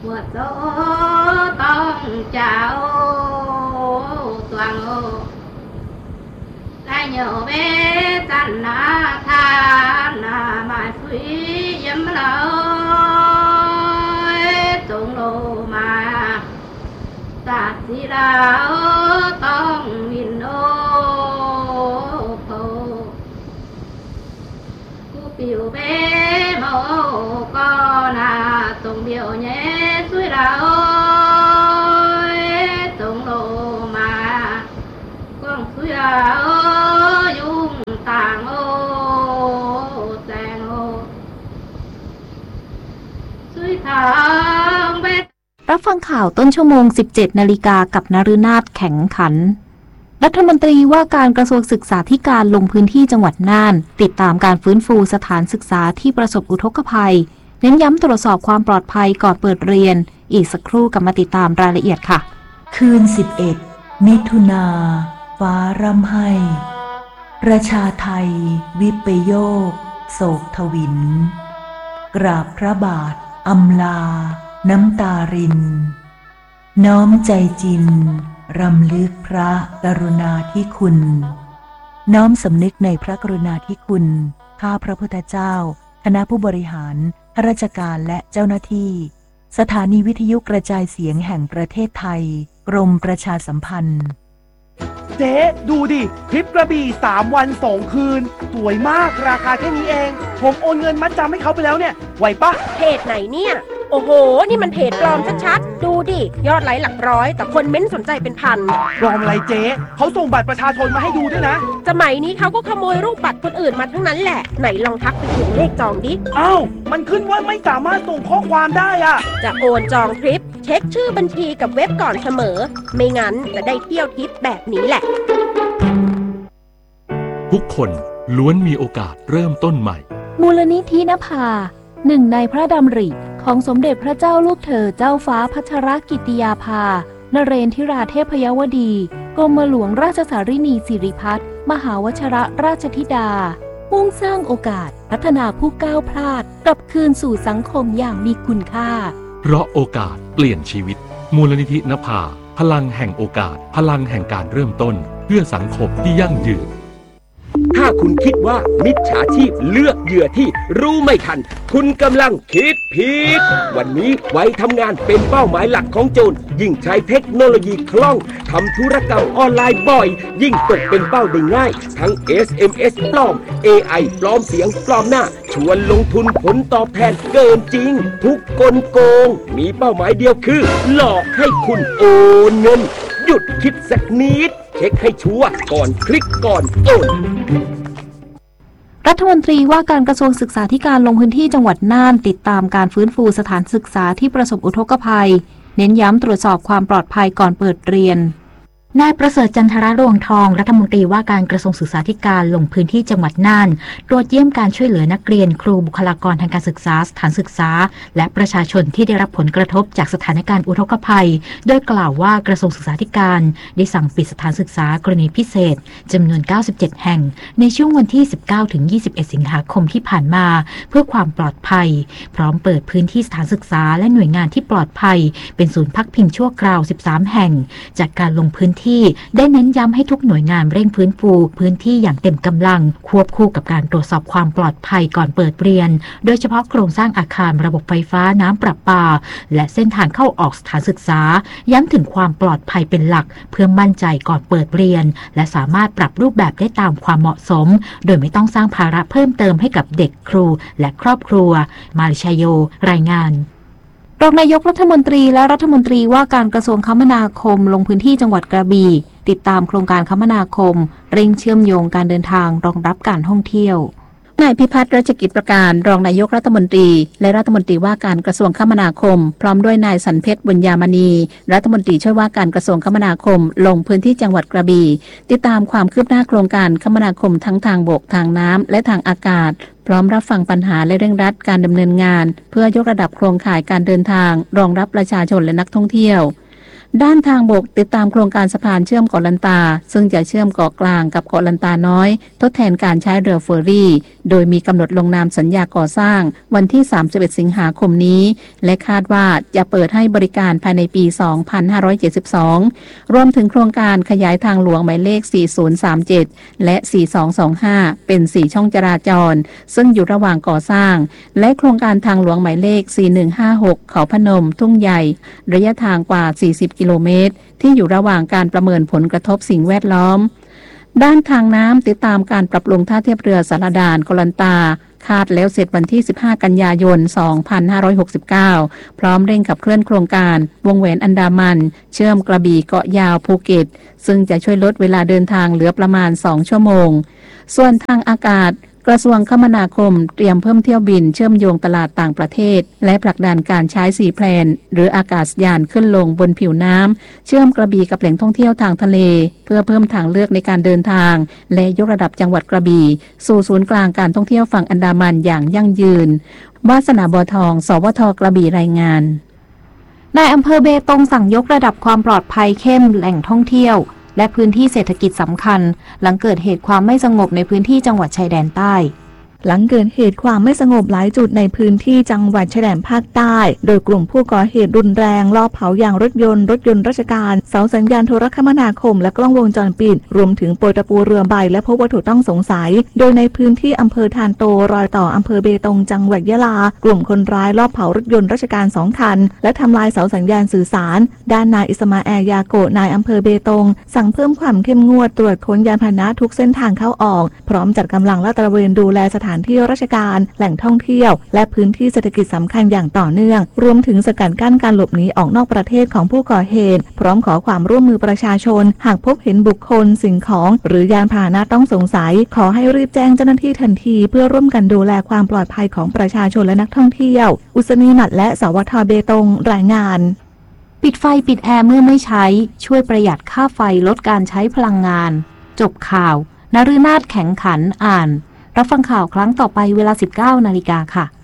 vượt dỗ tông chào toàn ô lại nhiều bé chăn na tha na mai suy yếm lỡ tung lô mà ta chỉ là tông min ô phô cú biểu bé mẫu con à tung biểu nhé suy ra ơi tung lô mà con suy ra ơi dung tàng ô tàng ô suy thang bé รับฟังข่าวต้นชั่วโมง 17 นาฬิกากับนฤนาถแข็งขันรัฐมนตรีว่าการกระทรวงศึกษาธิการลงพื้นที่จังหวัดน่านติดตามการฟื้นฟูสถานศึกษาที่ประสบอุทกภัยเน้นย้ำตรวจสอบความปลอดภัยก่อนเปิดเรียนอีกสักครู่กลับมาติดตามรายละเอียดค่ะคืน 11 มิถุนาฟ้าร่ำไห้ประชาไทยวิปโยคโศกทวินกราบพระบาทอำลาน้ำตารินน้อมใจจินรำลึกพระกรุณาธิคุณน้อมสำนึกในพระกรุณาธิคุณข้าพระพุทธเจ้าคณะผู้บริหารข้าราชการและเจ้าหน้าที่สถานีวิทยุกระจายเสียงแห่งประเทศไทยกรมประชาสัมพันธ์เจ๊ดูดิทริปกระบี่3 วัน 2 คืนสวยมากราคาแค่นี้เองผมโอนเงินมัดจำให้เขาไปแล้วเนี่ยไหวปะเพจไหนเนี่ยโอ้โหนี่มันเพจปลอมชัดๆดูดิยอดไลค์หลักร้อยแต่คนเม้นสนใจเป็นพันปลอมอะไรเจ๊เขาส่งบัตรประชาชนมาให้ดูด้วยนะสมัยนี้เขาก็ขโมยรูปบัตรคนอื่นมาทั้งนั้นแหละไหนลองทักไปถึงเลขจองดิอ้าวมันขึ้นว่าไม่สามารถส่งข้อความได้อะจะโอนจองทริปเช็คชื่อบัญชีกับเว็บก่อนเสมอไม่งั้นจะได้เที่ยวทริปแบบนี้แหละทุกคนล้วนมีโอกาสเริ่มต้นใหม่มูลนิธินภาหนึ่งในพระดำริของสมเด็จพระเจ้าลูกเธอเจ้าฟ้าพัชรกิติยาภานเรนทิราเทพยวดีกรมหลวงราชสารินีสิริพัฒน์มหาวชิรราชธิดามุ่งสร้างโอกาสพัฒนาผู้ก้าวพลาดกลับคืนสู่สังคมอย่างมีคุณค่าเพราะโอกาสเปลี่ยนชีวิตมูลนิธินภาพลังแห่งโอกาสพลังแห่งการเริ่มต้นเพื่อสังคมที่ยั่งยืนถ้าคุณคิดว่ามิจฉาชีพเลือกเหยื่อที่รู้ไม่ทันคุณกำลังคิดผิดวันนี้ไว้ทำงานเป็นเป้าหมายหลักของโจรยิ่งใช้เทคโนโลยีคล่องทำธุรกรรมออนไลน์บ่อยยิ่งตกเป็นเป้าได้ง่ายทั้ง SMS ปลอม AI ปลอมเสียงปลอมหน้าชวนลงทุนผลตอบแทนเกินจริงทุกกลโกงมีเป้าหมายเดียวคือหลอกให้คุณโอนเงินหยุดคิดสักนิดเช็คให้ชัวร์ก่อนคลิกก่อนโอนรัฐมนตรีว่าการกระทรวงศึกษาธิการลงพื้นที่จังหวัดน่านติดตามการฟื้นฟูสถานศึกษาที่ประสบอุทกภัยเน้นย้ำตรวจสอบความปลอดภัยก่อนเปิดเรียนนายประเสริฐจันทรรวงทองรัฐมนตรีว่าการกระทรวงศึกษาธิการลงพื้นที่จังหวัดน่านตรวจเยี่ยมการช่วยเหลือนักเรียนครูบุคลากรทางการศึกษาสถานศึกษาและประชาชนที่ได้รับผลกระทบจากสถานการณ์อุทกภัยโดยกล่าวว่ากระทรวงศึกษาธิการได้สั่งปิดสถานศึกษากรณีพิเศษจำนวน97แห่งในช่วงวันที่19-21 สิงหาคมที่ผ่านมาเพื่อความปลอดภัยพร้อมเปิดพื้นที่สถานศึกษาและหน่วยงานที่ปลอดภัยเป็นศูนย์พักพิงชั่วคราว13แห่งจากการลงพื้นที่ได้เน้นย้ำให้ทุกหน่วยงานเร่งฟื้นฟูพื้นที่อย่างเต็มกำลังควบคู่กับการตรวจสอบความปลอดภัยก่อนเปิดเรียนโดยเฉพาะโครงสร้างอาคารระบบไฟฟ้าน้ำประปาและเส้นทางเข้าออกสถานศึกษาย้ำถึงความปลอดภัยเป็นหลักเพื่อมั่นใจก่อนเปิดเรียนและสามารถปรับรูปแบบได้ตามความเหมาะสมโดยไม่ต้องสร้างภาระเพิ่มเติมให้กับเด็กครูและครอบครัวมาริชโยรายงานรองนายกรัฐมนตรีและรัฐมนตรีว่าการกระทรวงคมนาคมลงพื้นที่จังหวัดกระบี่ติดตามโครงการคมนาคมเร่งเชื่อมโยงการเดินทางรองรับการท่องเที่ยวนายพิพัฒน์รัชกิจประการรองนายกรัฐมนตรีและรัฐมนตรีว่าการกระทรวงคมนาคมพร้อมด้วยนายสันเพชรบุญญามณีรัฐมนตรีช่วยว่าการกระทรวงคมนาคมลงพื้นที่จังหวัดกระบี่ติดตามความคืบหน้าโครงการคมนาคมทั้งทางบกทางน้ำและทางอากาศพร้อมรับฟังปัญหาและเร่งรัดการดำเนินงานเพื่อยกระดับโครงข่ายการเดินทางรองรับประชาชนและนักท่องเที่ยวด้านทางบกติดตามโครงการสะพานเชื่อมเกาะลันตาซึ่งจะเชื่อมเกาะกลางกับเกาะลันตาน้อยทดแทนการใช้เรือเฟอร์รี่โดยมีกำหนดลงนามสัญญาก่อสร้างวันที่31สิงหาคมนี้และคาดว่าจะเปิดให้บริการภายในปี2572รวมถึงโครงการขยายทางหลวงหมายเลข4037และ4225เป็น4ช่องจราจรซึ่งอยู่ระหว่างก่อสร้างและโครงการทางหลวงหมายเลข4156เขาพนมทุ่งใหญ่ระยะทางกว่า40กิโลเมตรที่อยู่ระหว่างการประเมินผลกระทบสิ่งแวดล้อมด้านทางน้ำติดตามการปรับปรุงท่าเทียบเรือสารด่านเกาะลันตาคาดแล้วเสร็จวันที่15กันยายน2569พร้อมเร่งขับเคลื่อนโครงการวงแหวนอันดามันเชื่อมกระบี่เกาะยาวภูเก็ตซึ่งจะช่วยลดเวลาเดินทางเหลือประมาณ2ชั่วโมงส่วนทางอากาศกระทรวงคมนาคมเตรียมเพิ่มเที่ยวบินเชื่อมโยงตลาดต่างประเทศและผลักดันการใช้ซีแพลนหรืออากาศยานขึ้นลงบนผิวน้ำเชื่อมกระบี่กับแหล่งท่องเที่ยวทางทะเลเพื่อเพิ่มทางเลือกในการเดินทางและยกระดับจังหวัดกระบี่สู่ศูนย์กลางการท่องเที่ยวฝั่งอันดามันอย่างยั่งยืนวาสนาบัวทองสวท.กระบี่รายงานนายอำเภอเบตงสั่งยกระดับความปลอดภัยเข้มแหล่งท่องเที่ยวและพื้นที่เศรษฐกิจสำคัญหลังเกิดเหตุความไม่สงบในพื้นที่จังหวัดชายแดนใต้หลังเกิดเหตุความไม่สงบหลายจุดในพื้นที่จังหวัดชายแดนภาคใต้โดยกลุ่มผู้ก่อเหตุรุนแรงลอบเผายางรถยนต์ราชการเสาสัญญาณโทรคมนาคมและกล้องวงจรปิดรวมถึงโปรยตะปูเรือใบและพบวัตถุต้องสงสัยโดยในพื้นที่อำเภอทานโตรอยต่ออำเภอเบตงจังหวัดยะลากลุ่มคนร้ายลอบเผารถยนต์ราชการ2คันและทำลายเสาสัญญาณสื่อสารด้านนายอิสมาแอลยาโกะนายอำเภอเบตงสั่งเพิ่มความเข้มงวดตรวจค้นยานพาหนะทุกเส้นทางเข้าออกพร้อมจัดกำลังลาดตระเวนดูแลสถานที่ราชการแหล่งท่องเที่ยวและพื้นที่เศรษฐกิจสำคัญอย่างต่อเนื่องรวมถึงสกัดกั้นการหลบหนีออกนอกประเทศของผู้ก่อเหตุพร้อมขอความร่วมมือประชาชนหากพบเห็นบุคคลสิ่งของหรือยานพาหนะต้องสงสัยขอให้รีบแจ้งเจ้าหน้าที่ทันทีเพื่อร่วมกันดูแลความปลอดภัยของประชาชนและนักท่องเที่ยวอุศนีนัทและสวท.เบตงรายงานปิดไฟปิดแอร์เมื่อไม่ใช้ช่วยประหยัดค่าไฟลดการใช้พลังงานจบข่าวนฤนาถแข็งขันอ่านรับฟังข่าวครั้งต่อไปเวลา 19 นาฬิกาค่ะ